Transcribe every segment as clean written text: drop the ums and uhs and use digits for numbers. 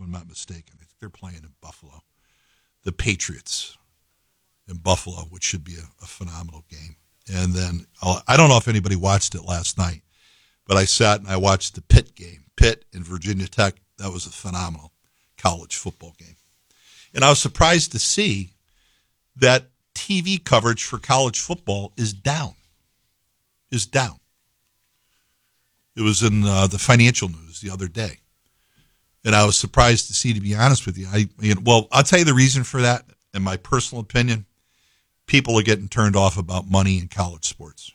I'm not mistaken. I think they're playing in Buffalo. The Patriots in Buffalo, which should be a phenomenal game. And then, I don't know if anybody watched it last night, but I sat and I watched the Pitt game. Pitt and Virginia Tech. That was a phenomenal college football game. And I was surprised to see that TV coverage for college football is down. It was in the financial news the other day. And I was surprised to see, to be honest with you. I'll tell you the reason for that, in my personal opinion. People are getting turned off about money in college sports.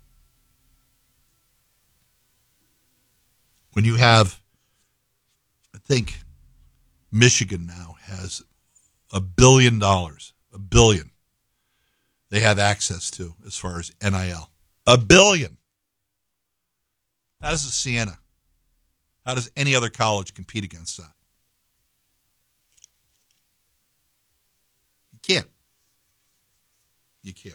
When you have, I think Michigan now has $1 billion, $1 billion they have access to as far as NIL. $1 billion. How does Siena? How does any other college compete against that? You can't.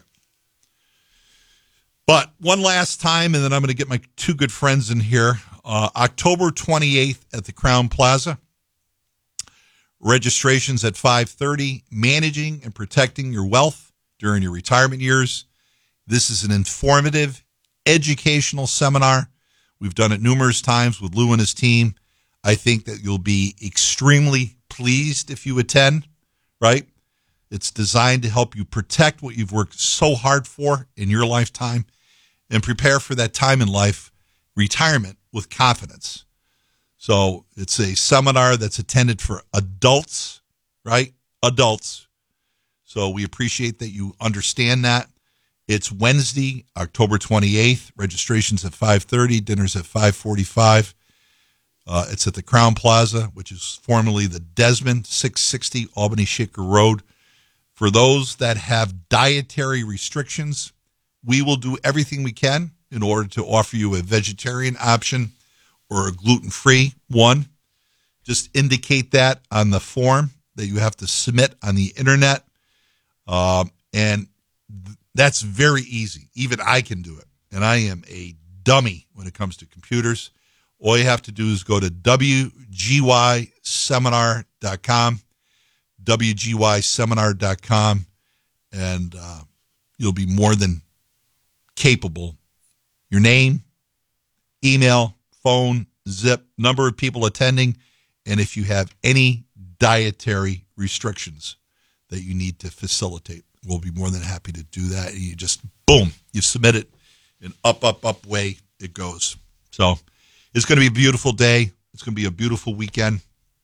But one last time, and then I'm going to get my two good friends in here. October 28th at the Crowne Plaza. Registrations at 5:30. Managing and protecting your wealth during your retirement years. This is an informative, educational seminar. We've done it numerous times with Lou and his team. I think that you'll be extremely pleased if you attend, right? It's designed to help you protect what you've worked so hard for in your lifetime and prepare for that time in life, retirement, with confidence. So it's a seminar that's intended for adults, right? Adults. So we appreciate that you understand that. It's Wednesday, October 28th. Registration's at 5:30. Dinner's at 5:45. It's at the Crowne Plaza, which is formerly the Desmond, 660 Albany Shaker Road. For those that have dietary restrictions, we will do everything we can in order to offer you a vegetarian option or a gluten-free one. Just indicate that on the form that you have to submit on the internet. And that's very easy. Even I can do it. And I am a dummy when it comes to computers. All you have to do is go to wgyseminar.com, wgyseminar.com, and you'll be more than capable. Your name, email, phone, zip, number of people attending, and if you have any dietary restrictions that you need to facilitate, we'll be more than happy to do that. And you just, boom, you submit it, and up way it goes. So it's going to be a beautiful day. It's going to be a beautiful weekend.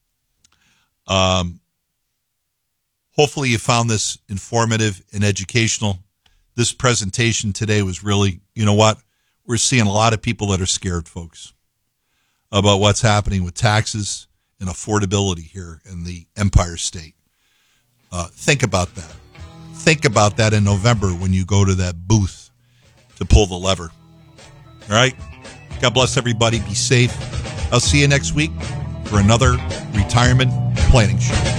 Hopefully you found this informative and educational. This presentation today was really, you know what? We're seeing a lot of people that are scared, folks, about what's happening with taxes and affordability here in the Empire State. Think about that. Think about that in November when you go to that booth to pull the lever. All right? God bless everybody. Be safe. I'll see you next week for another retirement planning show.